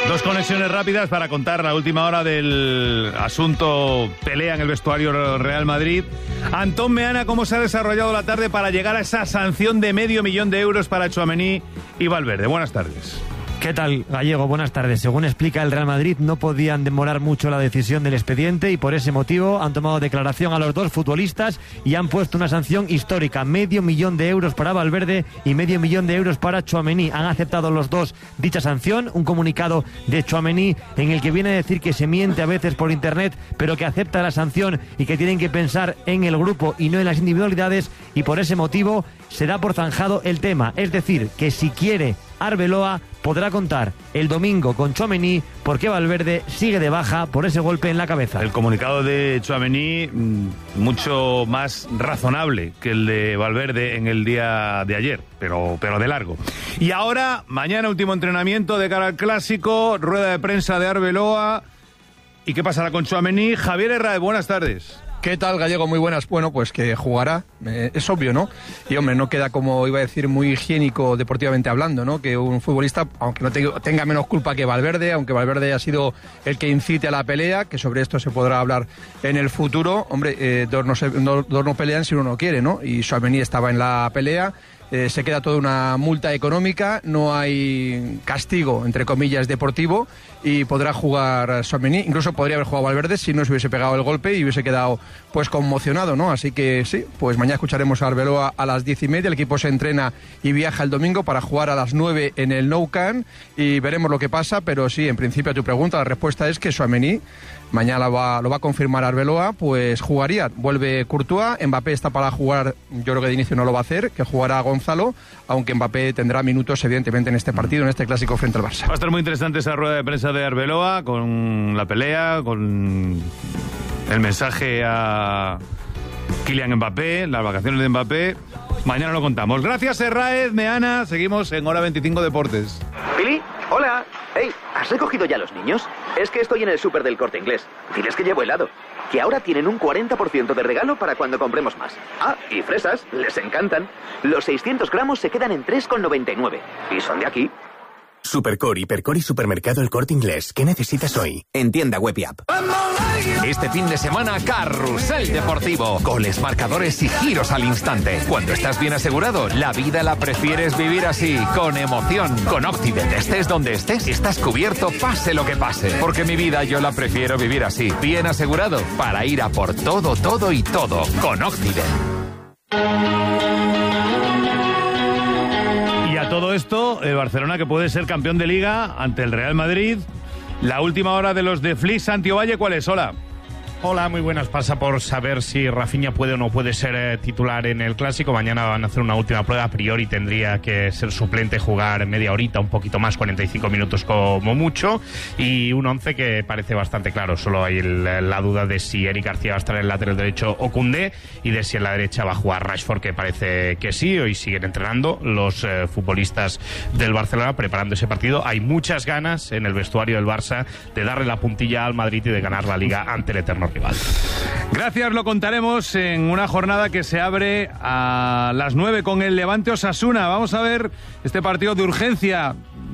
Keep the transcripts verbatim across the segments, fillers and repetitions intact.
Dos conexiones rápidas para contar la última hora del asunto pelea en el vestuario Real Madrid. Antón Meana, ¿cómo se ha desarrollado la tarde para llegar a esa sanción de medio millón de euros para Tchouaméni y Valverde? Buenas tardes. ¿Qué tal, Gallego? Buenas tardes. Según explica el Real Madrid, no podían demorar mucho la decisión del expediente y por ese motivo han tomado declaración a los dos futbolistas y han puesto una sanción histórica, medio millón de euros para Valverde y medio millón de euros para Tchouaméni. Han aceptado los dos dicha sanción, un comunicado de Tchouaméni en el que viene a decir que se miente a veces por internet, pero que acepta la sanción y que tienen que pensar en el grupo y no en las individualidades, y por ese motivo se da por zanjado el tema. Es decir, que si quiere Arbeloa podrá contar el domingo con Tchouaméni porque Valverde sigue de baja por ese golpe en la cabeza. El comunicado de Tchouaméni mucho más razonable que el de Valverde en el día de ayer, pero, pero de largo. Y ahora, mañana último entrenamiento de cara al Clásico, rueda de prensa de Arbeloa. ¿Y qué pasará con Tchouaméni? Javier Herrera, buenas tardes. ¿Qué tal, Gallego? Muy buenas. Bueno, pues que jugará, eh, es obvio, ¿no? Y, hombre, no queda, como iba a decir, muy higiénico deportivamente hablando, ¿no? Que un futbolista, aunque no te, tenga menos culpa que Valverde, aunque Valverde haya sido el que incite a la pelea, que sobre esto se podrá hablar en el futuro, hombre, eh, dos, no se, no, dos no pelean si uno no quiere, ¿no? Y Tchouaméni estaba en la pelea. Eh, se queda toda una multa económica, no hay castigo, entre comillas, deportivo, y podrá jugar Tchouaméni. Incluso podría haber jugado Valverde si no se hubiese pegado el golpe y hubiese quedado pues conmocionado, ¿no? Así que sí, pues mañana escucharemos a Arbeloa a las diez y media. El equipo se entrena y viaja el domingo para jugar a las nueve en el Nou Camp y veremos lo que pasa, pero sí, en principio a tu pregunta la respuesta es que Tchouaméni mañana lo va, lo va a confirmar Arbeloa, pues jugaría. Vuelve Courtois, Mbappé está para jugar, yo creo que de inicio no lo va a hacer, que jugará Gonzalo, aunque Mbappé tendrá minutos evidentemente en este partido, en este clásico frente al Barça. Va a estar muy interesante esa rueda de prensa de Arbeloa, con la pelea, con el mensaje a Kylian Mbappé, las vacaciones de Mbappé. Mañana lo contamos. Gracias, Herráez, Meana. Seguimos en Hora veinticinco Deportes. Pili, hola. Hey, ¿has recogido ya a los niños? Es que estoy en el súper del Corte Inglés. Diles que llevo helado. Que ahora tienen un cuarenta por ciento de regalo para cuando compremos más. Ah, y fresas, les encantan. Los seiscientos gramos se quedan en tres con noventa y nueve. Y son de aquí. Supercore, Hipercore y Supermercado El Corte Inglés. ¿Qué necesitas hoy? En tienda web y app. Este fin de semana, Carrusel Deportivo. Goles, marcadores y giros al instante. Cuando estás bien asegurado, la vida la prefieres vivir así, con emoción. Con Octibet, estés donde estés, estás cubierto, pase lo que pase. Porque mi vida yo la prefiero vivir así, bien asegurado, para ir a por todo, todo y todo. Con Octibet. Y a todo esto, el Barcelona que puede ser campeón de Liga ante el Real Madrid. La última hora de los de Flix, Santi Ovalle, ¿cuál es? Hola. Hola, muy buenas. Pasa por saber si Rafinha puede o no puede ser eh, titular en el Clásico. Mañana van a hacer una última prueba. A priori tendría que ser suplente, jugar media horita, un poquito más, cuarenta y cinco minutos como mucho. Y un once que parece bastante claro. Solo hay el, la duda de si Eric García va a estar en el lateral derecho o Koundé, y de si en la derecha va a jugar Rashford, que parece que sí. Hoy siguen entrenando los eh, futbolistas del Barcelona preparando ese partido. Hay muchas ganas en el vestuario del Barça de darle la puntilla al Madrid y de ganar la Liga ante el eterno rival. Gracias, lo contaremos en una jornada que se abre a las nueve con el Levante Osasuna. Vamos a ver este partido de urgencia,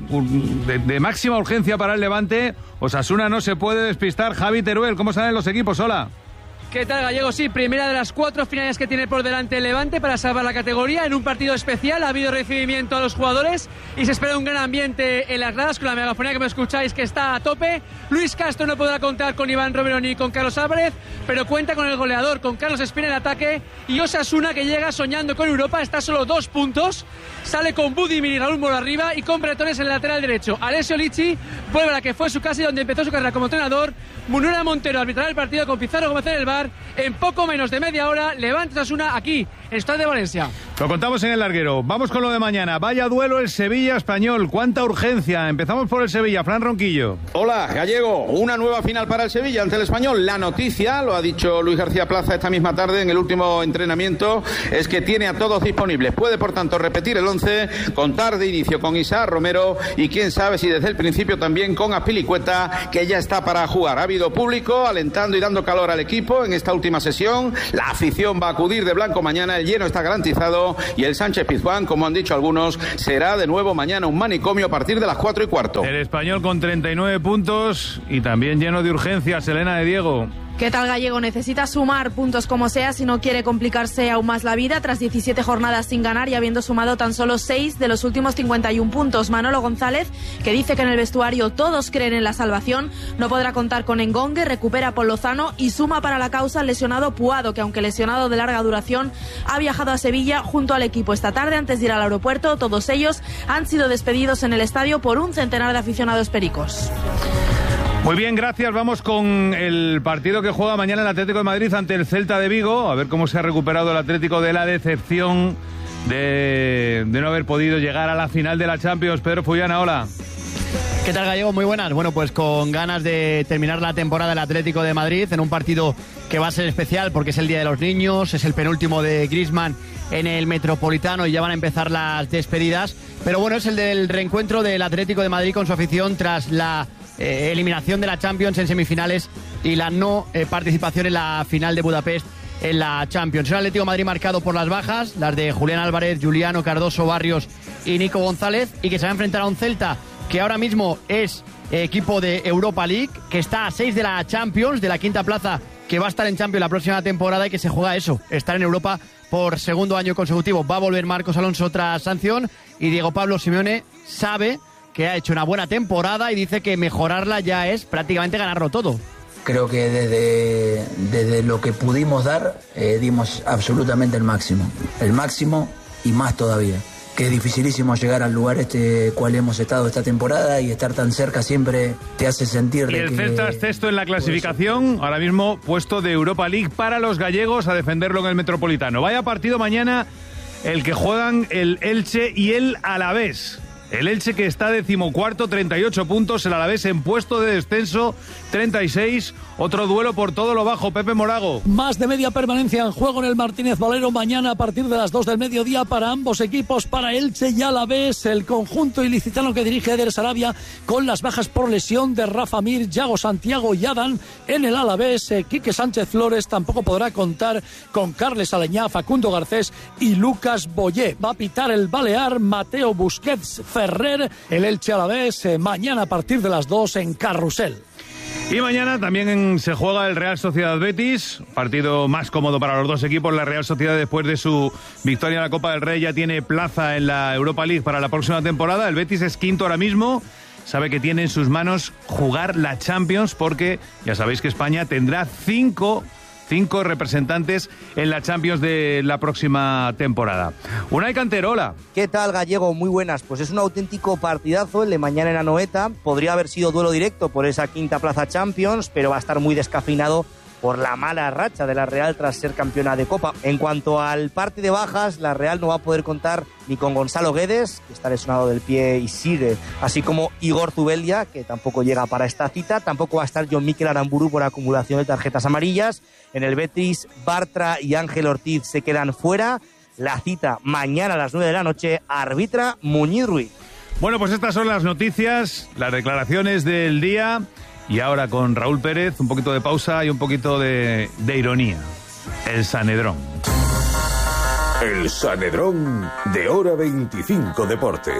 de, de máxima urgencia para el Levante. Osasuna no se puede despistar. Javi Teruel, ¿cómo salen los equipos? Hola. ¿Qué tal, Gallego? Sí, primera de las cuatro finales que tiene por delante el Levante para salvar la categoría en un partido especial. Ha habido recibimiento a los jugadores y se espera un gran ambiente en las gradas con la megafonía que me escucháis, que está a tope. Luis Castro no podrá contar con Iván Romero ni con Carlos Álvarez, pero cuenta con el goleador, con Carlos Espina en ataque, y Osasuna, que llega soñando con Europa, está a solo dos puntos. Sale con Budimir y Raúl Moro arriba y con Bretones en el lateral derecho. Alessio Lichi vuelve a la que fue su casa y donde empezó su carrera como entrenador. Munera Montero arbitrará el partido con Pizarro Gómez en el bar. En poco menos de media hora, Levante Osasuna aquí, en el Estadio de Valencia. Lo contamos en el larguero. Vamos con lo de mañana. Vaya duelo el Sevilla-Español. ¿Cuánta urgencia? Empezamos por el Sevilla. Fran Ronquillo. Hola, Gallego. Una nueva final para el Sevilla ante el Español. La noticia, lo ha dicho Luis García Plaza esta misma tarde en el último entrenamiento, es que tiene a todos disponibles. Puede, por tanto, repetir el once, contar de inicio con Isaac Romero y quién sabe si desde el principio también con Azpilicueta, que ya está para jugar. Ha habido público alentando y dando calor al equipo en esta última sesión. La afición va a acudir de blanco mañana. El lleno está garantizado Estadio y el Sánchez Pizjuán, como han dicho algunos, será de nuevo mañana un manicomio a partir de las cuatro y cuarto. El Español con treinta y nueve puntos y también lleno de urgencias. Elena de Diego. ¿Qué tal, Gallego? Necesita sumar puntos como sea si no quiere complicarse aún más la vida tras diecisiete jornadas sin ganar y habiendo sumado tan solo seis de los últimos cincuenta y un puntos. Manolo González, que dice que en el vestuario todos creen en la salvación, no podrá contar con Engongue, recupera a Paul Lozano y suma para la causa el lesionado Puado, que aunque lesionado de larga duración, ha viajado a Sevilla junto al equipo esta tarde antes de ir al aeropuerto. Todos ellos han sido despedidos en el estadio por un centenar de aficionados pericos. Muy bien, gracias. Vamos con el partido que juega mañana el Atlético de Madrid ante el Celta de Vigo. A ver cómo se ha recuperado el Atlético de la decepción de, de no haber podido llegar a la final de la Champions. Pedro Fullana, hola. ¿Qué tal, Gallego? Muy buenas. Bueno, pues con ganas de terminar la temporada del Atlético de Madrid en un partido que va a ser especial porque es el Día de los Niños, es el penúltimo de Griezmann en el Metropolitano y ya van a empezar las despedidas. Pero bueno, es el del reencuentro del Atlético de Madrid con su afición tras la eh, eliminación de la Champions en semifinales y la no eh, participación en la final de Budapest en la Champions. Un Atlético de Madrid marcado por las bajas, las de Julián Álvarez, Juliano, Cardoso, Barrios y Nico González, y que se va a enfrentar a un Celta que ahora mismo es eh, equipo de Europa League, que está a seis de la Champions, de la quinta plaza, que va a estar en Champions la próxima temporada y que se juega eso, estar en Europa por segundo año consecutivo. Va a volver Marcos Alonso tras sanción y Diego Pablo Simeone sabe que ha hecho una buena temporada y dice que mejorarla ya es prácticamente ganarlo todo. Creo que desde, desde lo que pudimos dar, eh, dimos absolutamente el máximo. El máximo y más todavía. Que es dificilísimo llegar al lugar este cual hemos estado esta temporada y estar tan cerca siempre te hace sentir de y el que... Celta es sexto en la clasificación, ahora mismo puesto de Europa League para los gallegos a defenderlo en el Metropolitano. Vaya partido mañana el que juegan el Elche y el Alavés. El Elche que está decimocuarto, treinta y ocho puntos, el Alavés en puesto de descenso, treinta y seis. Otro duelo por todo lo bajo, Pepe Morago. Más de media permanencia en juego en el Martínez Valero mañana a partir de las dos del mediodía para ambos equipos, para Elche y Alavés, el conjunto ilicitano que dirige Eder Sarabia con las bajas por lesión de Rafa Mir, Yago Santiago y Adán. En el Alavés, eh, Quique Sánchez Flores tampoco podrá contar con Carles Aleñá, Facundo Garcés y Lucas Boyé. Va a pitar el Balear Mateo Busquets Ferrer, el Elche Alavés, eh, mañana a partir de las dos en Carrusel. Y mañana también en, se juega el Real Sociedad Betis, partido más cómodo para los dos equipos. La Real Sociedad, después de su victoria en la Copa del Rey, ya tiene plaza en la Europa League para la próxima temporada. El Betis es quinto ahora mismo, sabe que tiene en sus manos jugar la Champions porque ya sabéis que España tendrá cinco... Cinco representantes en la Champions de la próxima temporada. Unai Canterola. ¿Qué tal, Gallego? Muy buenas. Pues es un auténtico partidazo el de mañana en Anoeta. Podría haber sido duelo directo por esa quinta plaza Champions, pero va a estar muy descafeinado por la mala racha de la Real tras ser campeona de Copa. En cuanto al parte de bajas, la Real no va a poder contar ni con Gonzalo Guedes, que está lesionado del pie y sigue, así como Igor Zubeldia, que tampoco llega para esta cita. Tampoco va a estar John Mikel Aramburu por acumulación de tarjetas amarillas. En el Betis, Bartra y Ángel Ortiz se quedan fuera. La cita mañana a las nueve de la noche, arbitra Muñiz Ruiz. Bueno, pues estas son las noticias, las declaraciones del día. Y ahora con Raúl Pérez, un poquito de pausa y un poquito de, de ironía. El Sanedrón. El Sanedrón de Hora veinticinco Deportes.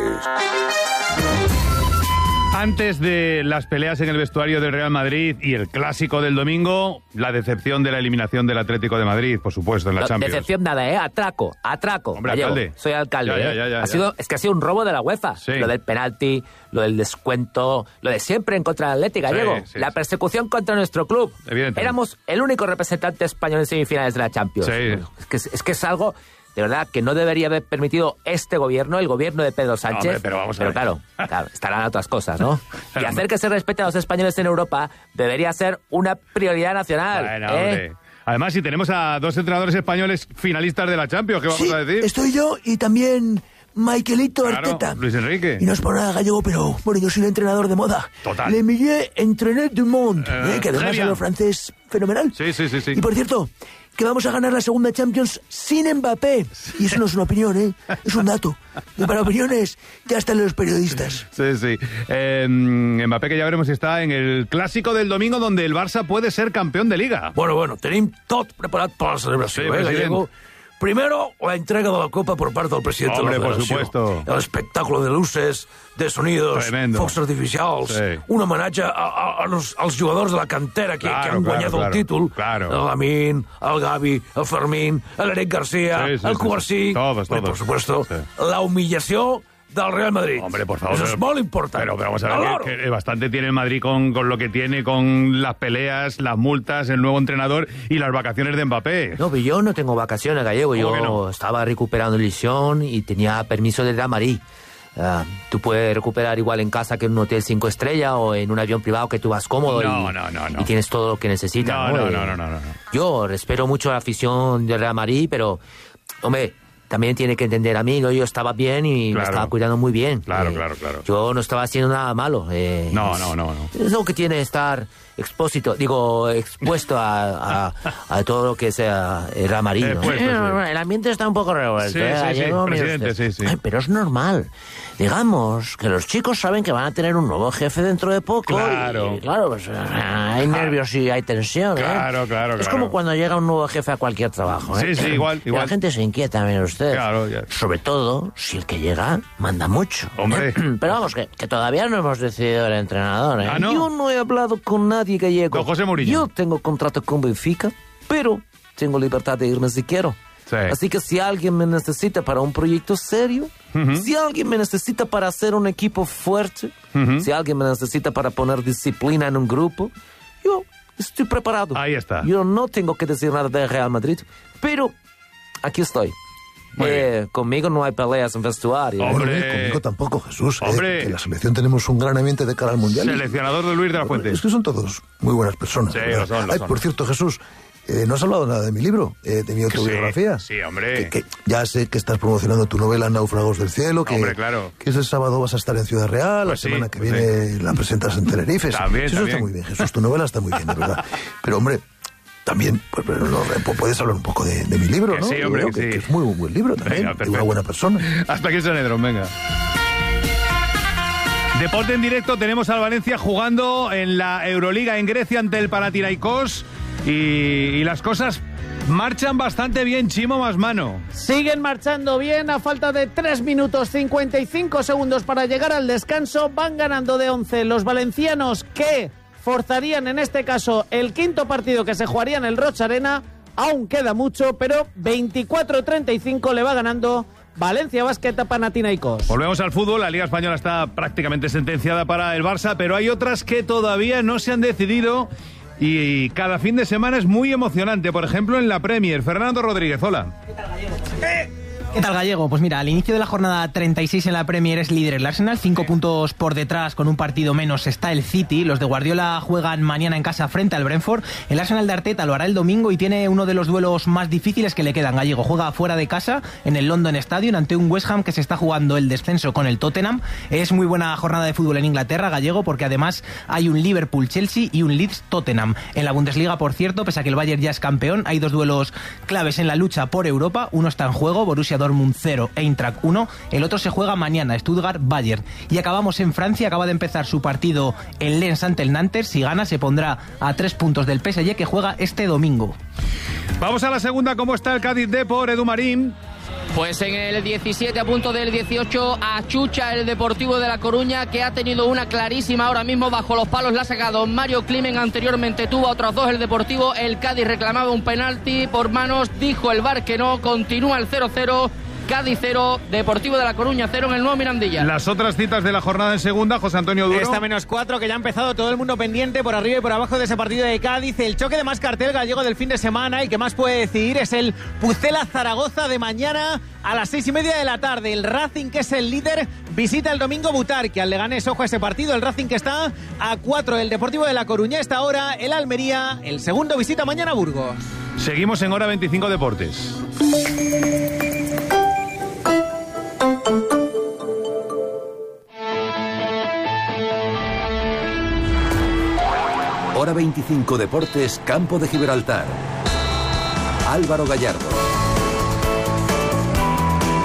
Antes de las peleas en el vestuario del Real Madrid y el clásico del domingo, la decepción de la eliminación del Atlético de Madrid, por supuesto, en la no, Champions. Decepción nada, ¿eh? Atraco, atraco. Hombre, Gallego, alcalde. soy alcalde. Ya, ¿eh? ya, ya, ya, ha sido, es que ha sido un robo de la UEFA. Sí. Lo del penalti, lo del descuento, lo de siempre en contra del Atlético Gallego. Sí, sí, la sí. persecución contra nuestro club. Evidentemente. Éramos el único representante español en semifinales de la Champions. Sí. Es que, es que es algo... De verdad, que no debería haber permitido este gobierno, el gobierno de Pedro Sánchez. No, hombre, pero vamos a pero ver. claro, claro, estarán otras cosas, ¿no? Y hacer que se respete a los españoles en Europa debería ser una prioridad nacional. Bueno, ¿eh? hombre. Además, si tenemos a dos entrenadores españoles finalistas de la Champions, ¿qué vamos sí, a decir? Estoy yo y también Miquelito Claro, Arteta. Luis Enrique. Y no es por nada, Gallego, pero bueno, yo soy el entrenador de moda. Total. Le Millier Entraîneur du Monde, Eh, eh, que además très habla bien. francés fenomenal. Sí, sí, sí, sí. Y por cierto, que vamos a ganar la segunda Champions sin Mbappé. Y eso no es una opinión, ¿eh? Es un dato. Y para opiniones ya están los periodistas. Sí, sí. Eh, Mbappé, que ya veremos si está en el clásico del domingo, donde el Barça puede ser campeón de Liga. Bueno, bueno, tenim tot preparat per la celebració, Sí, eh, president. Gallego? Primero, la entrega de la Copa por parte del presidente Hombre, de la por Federació. supuesto. El espectáculo de luces, de sonidos, Tremendo. focs artificials, Sí. un homenatge a, a, a los, als jugadors de la cantera que, Claro, que han claro, guanyat claro, el títol. claro. El Lamin, el Gavi, el Fermín, el Eric García, Sí, sí, el sí, Cubarsí. sí. Todos, Bueno, todos. por supuesto, Sí. la humillación del Real Madrid. Hombre, por favor. Eso es muy importante. Pero, pero vamos a Al ver loro. que, que bastante tiene el Madrid con, con lo que tiene, con las peleas, las multas, el nuevo entrenador y las vacaciones de Mbappé. No, pero yo no tengo vacaciones, Gallego. Yo ¿Cómo que no? estaba recuperando lesión y tenía permiso de Real Madrid. Ah, tú puedes recuperar igual en casa que en un hotel cinco estrellas o en un avión privado que tú vas cómodo No, y, no, no, no. y tienes todo lo que necesitas. No, No, no, Eh, no, no, no, no. Yo respeto mucho la afición del Real Madrid, pero, hombre, también tiene que entender a mí, ¿no? Yo estaba bien y me Claro. estaba cuidando muy bien. Claro, Eh, claro, claro. Yo no estaba haciendo nada malo. eh, No, no, no, no. Es lo que tiene estar expósito, digo, expuesto a, a, a todo lo que sea el Real Madrid, ¿no? Expuesto, sí. El ambiente está un poco revuelto. Sí, ¿eh? sí, sí, Gallego, mire presidente, usted. sí, sí. Ay, pero es normal. Digamos que los chicos saben que van a tener un nuevo jefe dentro de poco. Claro. Y, claro, pues, hay nervios y hay tensión. ¿eh? Claro, claro, Es claro. como cuando llega un nuevo jefe a cualquier trabajo. ¿eh? Sí, sí, igual, Y igual. la gente se inquieta, mire usted. Claro, ya. Sobre todo si el que llega manda mucho. ¿eh? Hombre. Pero vamos, que, que todavía no hemos decidido el entrenador. ¿eh? Ah, ¿no? Yo no he hablado con nadie gallego. Con José Mourinho. Yo tengo contrato con Benfica, pero tengo libertad de irme si quiero. Sí. Así que si alguien me necesita para un proyecto serio, Ujú. si alguien me necesita para hacer un equipo fuerte, Ujú. si alguien me necesita para poner disciplina en un grupo, yo estoy preparado. Ahí está. Yo no tengo que decir nada de Real Madrid, pero aquí estoy. Muy Eh, conmigo no hay peleas en vestuario. Hombre. Conmigo tampoco, Jesús. ¿eh? Hombre. Que en la selección tenemos un gran ambiente de cara al Mundial. Seleccionador de Luis de la Fuente. Es que son todos muy buenas personas. Sí, ¿verdad? lo son, lo Ay, son. por cierto, Jesús, eh, no has hablado nada de mi libro, eh, de mi Que sí, autobiografía. sí, hombre. Que, que ya sé que estás promocionando tu novela Náufragos del Cielo, que, Hombre, claro. que ese sábado vas a estar en Ciudad Real, Pues la semana sí, que pues viene la presentas en Tenerife. También, Sí, eso también. está muy bien, Jesús, tu novela está muy bien, de verdad. Pero, hombre, también pues, pero no, pues, puedes hablar un poco de, de mi libro, Que ¿no? sí, Yo hombre, creo que que, sí. que es muy buen libro también, Venga, y una perfecto. buena persona. Hasta aquí Sanedron, venga. Deporte en directo, tenemos al Valencia jugando en la Euroliga en Grecia ante el Panathinaikos y, y las cosas marchan bastante bien, Chimo más mano. Siguen marchando bien a falta de tres minutos cincuenta y cinco segundos para llegar al descanso. Van ganando de once los valencianos que forzarían en este caso el quinto partido que se jugaría en el Rocha Arena. Aún queda mucho, pero veinticuatro treinta y cinco le va ganando Valencia Basket a Panathinaikos. Volvemos al fútbol, la Liga Española está prácticamente sentenciada para el Barça, pero hay otras que todavía no se han decidido y cada fin de semana es muy emocionante. Por ejemplo, en la Premier, Fernando Rodríguez, hola. ¿Qué tal, Gallego? Pues mira, al inicio de la jornada treinta y seis en la Premier es líder el Arsenal, cinco puntos por detrás con un partido menos está el City. Los de Guardiola juegan mañana en casa frente al Brentford. El Arsenal de Arteta lo hará el domingo y tiene uno de los duelos más difíciles que le quedan, Gallego. Juega fuera de casa en el London Stadium ante un West Ham que se está jugando el descenso con el Tottenham. Es muy buena jornada de fútbol en Inglaterra, Gallego, porque además hay un Liverpool-Chelsea y un Leeds-Tottenham. En la Bundesliga, por cierto, pese a que el Bayern ya es campeón, hay dos duelos claves en la lucha por Europa. Uno está en juego, Borussia Dortmund cero, Eintracht uno. El otro se juega mañana, Stuttgart-Bayern. Y acabamos en Francia, acaba de empezar su partido el Lens ante el Nantes. Si gana, se pondrá a tres puntos del P S G que juega este domingo. Vamos a la segunda, ¿cómo está el Cádiz Depor, Edu Marín? Pues en el diecisiete a punto del dieciocho achucha el Deportivo de La Coruña, que ha tenido una clarísima ahora mismo bajo los palos, la ha sacado Mario Climen, anteriormente tuvo a otros dos el Deportivo, el Cádiz reclamaba un penalti por manos, dijo el V A R que no, continúa el cero cero. Cádiz cero, Deportivo de La Coruña cero en el nuevo Mirandilla. Las otras citas de la jornada en segunda, José Antonio Duro. Esta menos cuatro, que ya ha empezado todo el mundo pendiente por arriba y por abajo de ese partido de Cádiz. El choque de más cartel gallego del fin de semana y que más puede decidir es el Pucela-Zaragoza de mañana a las seis y media de la tarde. El Racing, que es el líder, visita el domingo Butarque al Leganés. Ojo a ese partido, el Racing que está a cuatro, el Deportivo de La Coruña esta hora, el Almería, el segundo visita mañana a Burgos. Seguimos en Hora veinticinco Deportes. Hora veinticinco Deportes, Campo de Gibraltar. Álvaro Gallardo.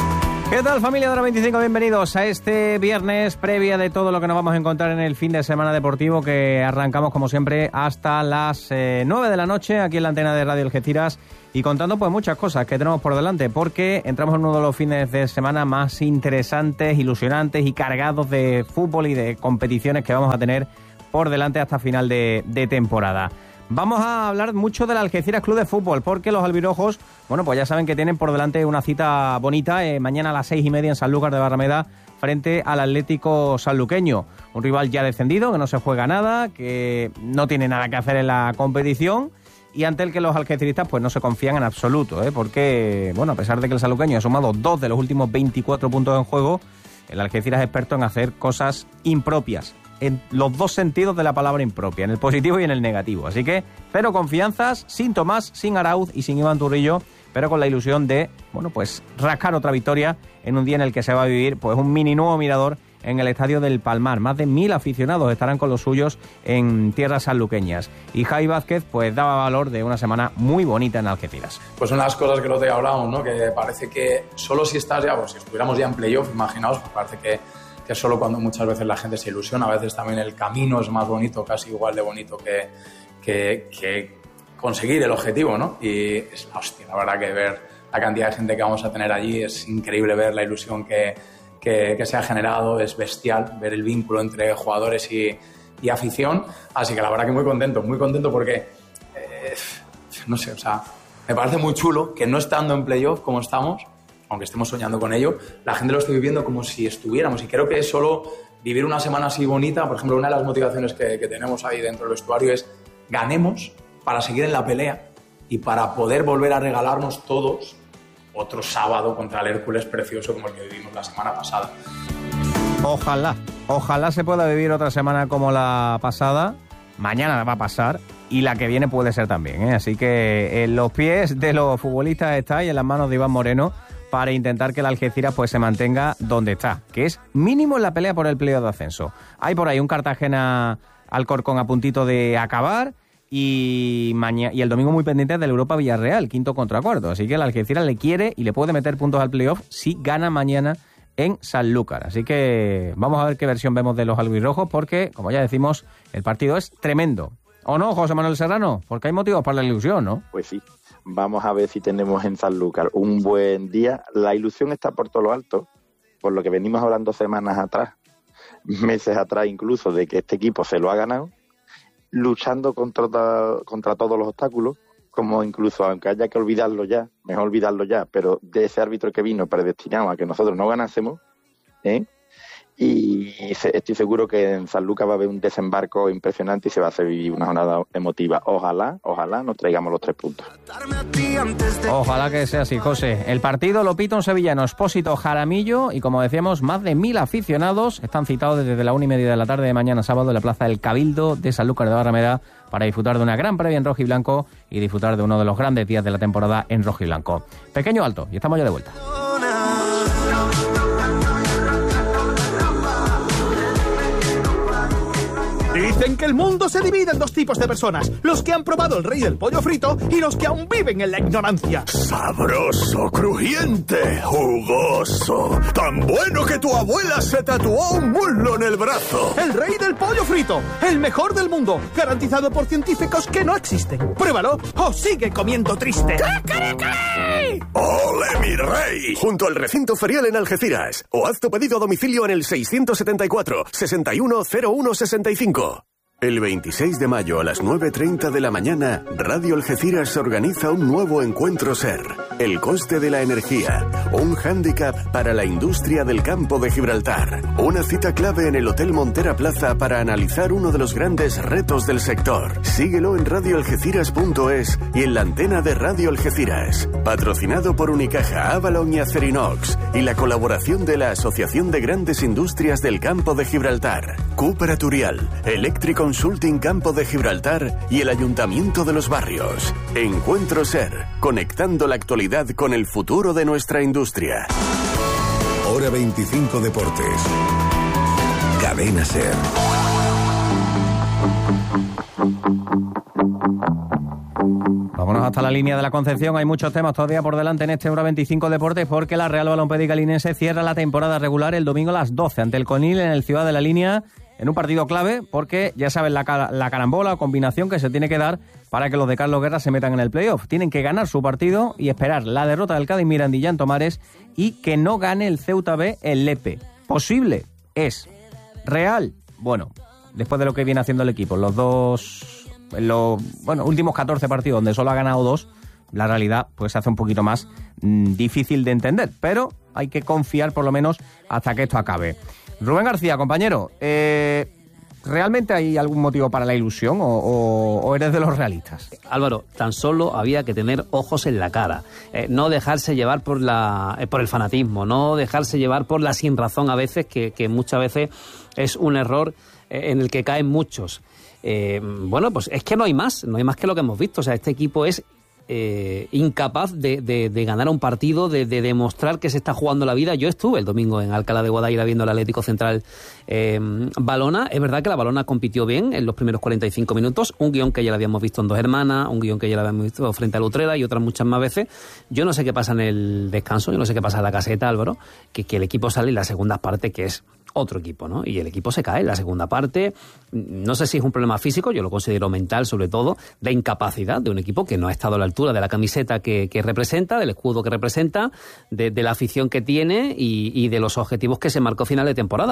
¿Qué tal, familia de Hora veinticinco? Bienvenidos a este viernes, previa de todo lo que nos vamos a encontrar en el fin de semana deportivo, que arrancamos, como siempre, hasta las eh, nueve de la noche aquí en la antena de Radio Algeciras, y contando pues muchas cosas que tenemos por delante, porque entramos en uno de los fines de semana más interesantes, ilusionantes y cargados de fútbol y de competiciones que vamos a tener por delante hasta final de, de temporada. Vamos a hablar mucho del Algeciras Club de Fútbol, porque los albirrojos, bueno, pues ya saben que tienen por delante una cita bonita, eh, mañana a las seis y media en Sanlúcar de Barrameda, frente al Atlético sanluqueño. Un rival ya descendido, que no se juega nada, que no tiene nada que hacer en la competición, y ante el que los algeciristas pues no se confían en absoluto, ¿eh? porque, bueno, a pesar de que el sanluqueño ha sumado dos de los últimos veinticuatro puntos en juego, el Algeciras es experto en hacer cosas impropias, en los dos sentidos de la palabra impropia, en el positivo y en el negativo. Así que cero confianzas, sin Tomás, sin Arauz y sin Iván Turrillo, pero con la ilusión de, bueno, pues rascar otra victoria en un día en el que se va a vivir pues un mini nuevo Mirador en el Estadio del Palmar. Más de mil aficionados estarán con los suyos en tierras sanluqueñas. Y Javi Vázquez pues daba valor de una semana muy bonita en Algeciras. Pues una de las cosas que no te hablamos, ¿no? Que parece que solo si estás ya, pues si estuviéramos ya en playoff, imaginaos, pues parece que que es solo cuando muchas veces la gente se ilusiona, a veces también el camino es más bonito, casi igual de bonito que, que, que conseguir el objetivo, ¿no? Y es la hostia, la verdad que ver la cantidad de gente que vamos a tener allí, es increíble ver la ilusión que, que, que se ha generado, es bestial ver el vínculo entre jugadores y, y afición, así que la verdad que muy contento, muy contento porque, eh, no sé, o sea, me parece muy chulo que no estando en playoff como estamos, aunque estemos soñando con ello, la gente lo esté viviendo como si estuviéramos. Y creo que es solo vivir una semana así bonita. Por ejemplo, una de las motivaciones que, que tenemos ahí dentro del vestuario es ganemos para seguir en la pelea y para poder volver a regalarnos todos otro sábado contra el Hércules precioso como el que vivimos la semana pasada. Ojalá, ojalá se pueda vivir otra semana como la pasada. Mañana va a pasar y la que viene puede ser también, ¿eh? Así que en los pies de los futbolistas está y en las manos de Iván Moreno para intentar que el Algeciras pues se mantenga donde está, que es mínimo en la pelea por el playoff de ascenso. Hay por ahí un Cartagena Alcorcón a puntito de acabar y, maña- y el domingo muy pendiente del Europa Villarreal, quinto contra cuarto. Así que el Algeciras le quiere y le puede meter puntos al playoff si gana mañana en Sanlúcar. Así que vamos a ver qué versión vemos de los albirrojos, porque, como ya decimos, el partido es tremendo. ¿O no, José Manuel Serrano? Porque hay motivos para la ilusión, ¿no? Pues sí. Vamos a ver si tenemos en Sanlúcar un buen día. La ilusión está por todo lo alto, por lo que venimos hablando semanas atrás, meses atrás incluso, de que este equipo se lo ha ganado, luchando contra, contra todos los obstáculos, como incluso, aunque haya que olvidarlo ya, mejor olvidarlo ya, pero de ese árbitro que vino predestinado a que nosotros no ganásemos, ¿eh? Y estoy seguro que en Sanlúcar va a haber un desembarco impresionante y se va a hacer vivir una jornada emotiva. Ojalá, ojalá nos traigamos los tres puntos. Ojalá que sea así, José. El partido lo pita un sevillano, Expósito Jaramillo, y como decíamos, más de mil aficionados están citados desde la una y media de la tarde de mañana sábado en la Plaza del Cabildo de Sanlúcar de Barrameda para disfrutar de una gran previa en rojo y blanco y disfrutar de uno de los grandes días de la temporada en rojo y blanco. Pequeño alto y estamos ya de vuelta. Dicen que el mundo se divide en dos tipos de personas: los que han probado el rey del pollo frito y los que aún viven en la ignorancia. Sabroso, crujiente, jugoso, tan bueno que tu abuela se tatuó un muslo en el brazo. El rey del pollo frito, el mejor del mundo, garantizado por científicos que no existen. Pruébalo o sigue comiendo triste. ¡Ole, mi rey! Junto al recinto ferial en Algeciras. O haz tu pedido a domicilio en el seiscientos setenta y cuatro, sesenta y uno, cero uno sesenta y cinco. El veintiséis de mayo a las nueve treinta de la mañana, Radio Algeciras organiza un nuevo encuentro SER. El coste de la energía. Un hándicap para la industria del campo de Gibraltar. Una cita clave en el Hotel Montera Plaza para analizar uno de los grandes retos del sector. Síguelo en radio algeciras punto es y en la antena de Radio Algeciras. Patrocinado por Unicaja, Avalon y Acerinox. Y la colaboración de la Asociación de Grandes Industrias del Campo de Gibraltar. Cupra Turial, Eléctrico Consulting Campo de Gibraltar y el Ayuntamiento de los Barrios. Encuentro SER, conectando la actualidad con el futuro de nuestra industria. Hora veinticinco Deportes. Cadena SER. Vámonos hasta la línea de la Concepción. Hay muchos temas todavía por delante en este Hora veinticinco Deportes, porque la Real Balompédica Linense cierra la temporada regular el domingo a las doce ante el Conil en el Ciudad de la Línea, en un partido clave, porque ya saben la, la carambola o combinación que se tiene que dar para que los de Carlos Guerra se metan en el playoff. Tienen que ganar su partido y esperar la derrota del Cádiz Mirandilla en Tomares y que no gane el Ceuta B el Lepe. Posible es. Real, bueno, después de lo que viene haciendo el equipo, los dos, los bueno, últimos catorce partidos donde solo ha ganado dos, la realidad pues se hace un poquito más mmm, difícil de entender, pero hay que confiar por lo menos hasta que esto acabe. Rubén García, compañero, eh, ¿realmente hay algún motivo para la ilusión o, o, o eres de los realistas? Álvaro, tan solo había que tener ojos en la cara, eh, no dejarse llevar por, la, eh, por el fanatismo, no dejarse llevar por la sinrazón a veces, que, que muchas veces es un error eh, en el que caen muchos. Eh, bueno, pues es que no hay más, no hay más que lo que hemos visto. O sea, este equipo es eh, incapaz de, de, de ganar un partido, de, de demostrar que se está jugando la vida. Yo estuve el domingo en Alcalá de Guadaira viendo el Atlético Central eh, Balona. Es verdad que la Balona compitió bien en los primeros cuarenta y cinco minutos, un guión que ya lo habíamos visto en Dos Hermanas, un guión que ya lo habíamos visto frente a Utrera y otras muchas más veces. Yo no sé qué pasa en el descanso, yo no sé qué pasa en la caseta, Álvaro, que, que el equipo sale en la segunda parte, que es otro equipo, ¿no? Y el equipo se cae en la segunda parte. No sé si es un problema físico, yo lo considero mental, sobre todo, de incapacidad de un equipo que no ha estado a la altura de la camiseta que, que representa, del escudo que representa, de, de la afición que tiene y, y de los objetivos que se marcó final de temporada.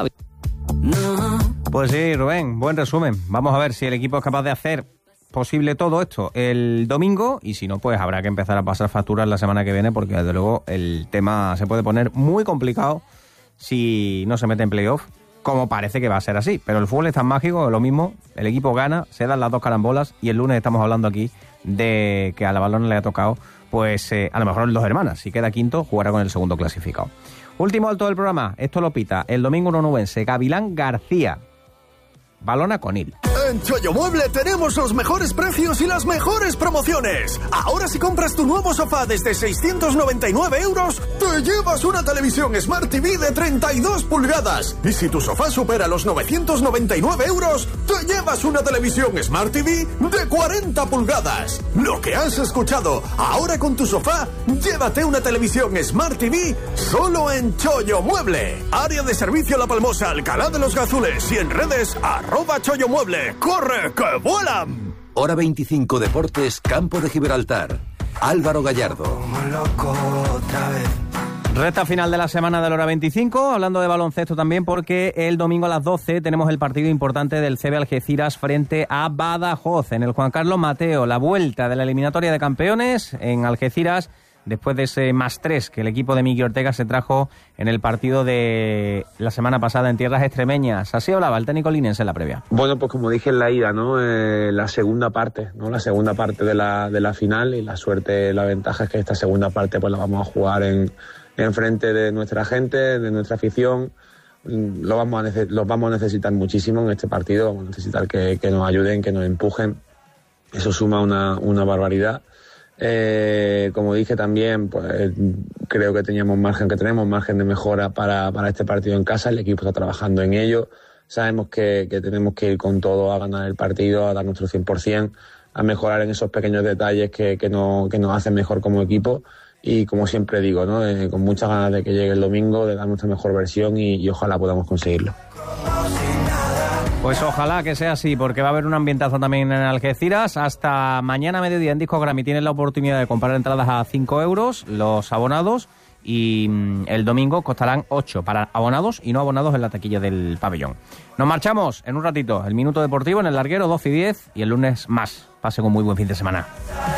Pues sí, Rubén, buen resumen. Vamos a ver si el equipo es capaz de hacer posible todo esto el domingo, y si no, pues habrá que empezar a pasar facturas la semana que viene, porque desde luego el tema se puede poner muy complicado si no se mete en playoff, como parece que va a ser así. Pero el fútbol es tan mágico, lo mismo, el equipo gana, se dan las dos carambolas, y el lunes estamos hablando aquí de que a la Balona le ha tocado, pues eh, a lo mejor el Dos Hermanas. Si queda quinto, jugará con el segundo clasificado. Último alto del programa, esto lo pita el domingo un onubense, Gavilán García, Balona Conil. En Chollo Mueble tenemos los mejores precios y las mejores promociones. Ahora si compras tu nuevo sofá desde seiscientos noventa y nueve euros, te llevas una televisión Smart T V de treinta y dos pulgadas. Y si tu sofá supera los novecientos noventa y nueve euros, te llevas una televisión Smart T V de cuarenta pulgadas. Lo que has escuchado, ahora con tu sofá, llévate una televisión Smart T V solo en Chollo Mueble. Área de servicio La Palmosa, Alcalá de los Gazules, y en redes arroba Chollo Mueble. ¡Corre, que vuelan! Hora veinticinco Deportes, Campo de Gibraltar. Álvaro Gallardo. Recta final de la semana del Hora veinticinco, hablando de baloncesto también, porque el domingo a las doce tenemos el partido importante del C B Algeciras frente a Badajoz, en el Juan Carlos Mateo, la vuelta de la eliminatoria de campeones en Algeciras, después de ese más tres que el equipo de Miki Ortega se trajo en el partido de la semana pasada en tierras extremeñas. Así hablaba el técnico linense en la previa. Bueno, pues como dije en la ida, ¿no? Eh, la segunda parte, ¿no? La segunda parte de la, de la final, y la suerte, la ventaja es que esta segunda parte pues la vamos a jugar en, en frente de nuestra gente, de nuestra afición. Lo vamos a nece- los vamos a necesitar muchísimo en este partido, vamos a necesitar que, que nos ayuden, que nos empujen. Eso suma una, una barbaridad. Eh, como dije también, pues creo que teníamos margen, que tenemos margen de mejora para, para este partido en casa. El equipo está trabajando en ello. Sabemos que, que tenemos que ir con todo a ganar el partido, a dar nuestro cien por ciento, a mejorar en esos pequeños detalles que, que, no, que nos hacen mejor como equipo. Y como siempre digo, ¿no? Eh, con muchas ganas de que llegue el domingo, de dar nuestra mejor versión, y, y ojalá podamos conseguirlo. Pues ojalá que sea así, porque va a haber un ambientazo también en Algeciras. Hasta mañana a mediodía en Disco Grammy tienen la oportunidad de comprar entradas a cinco euros los abonados, y el domingo costarán ocho para abonados y no abonados en la taquilla del pabellón. Nos marchamos en un ratito, el Minuto Deportivo en el Larguero, doce y diez, y el lunes más. Pasen un muy buen fin de semana.